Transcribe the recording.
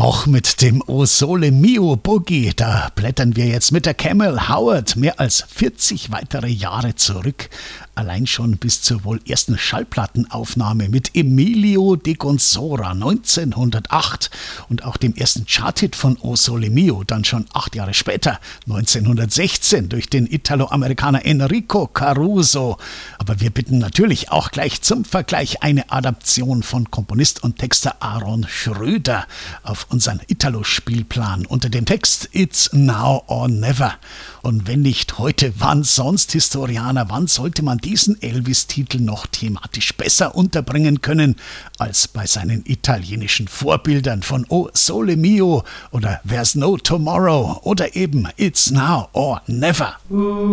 Auch mit dem O Sole Mio Boogie, da blättern wir jetzt mit der Camel Howard mehr als 40 weitere Jahre zurück. Allein schon bis zur wohl ersten Schallplattenaufnahme mit Emilio de Consora 1908 und auch dem ersten Charthit von O Sole Mio dann schon 8 Jahre später, 1916, durch den Italo-Amerikaner Enrico Caruso. Aber wir bitten natürlich auch gleich zum Vergleich eine Adaption von Komponist und Texter Aaron Schröder auf unseren Italo-Spielplan unter dem Text It's Now or Never. Und wenn nicht heute, wann sonst, Historianer, wann sollte man diesen Elvis-Titel noch thematisch besser unterbringen können als bei seinen italienischen Vorbildern von O Sole Mio oder There's No Tomorrow oder eben It's Now or Never.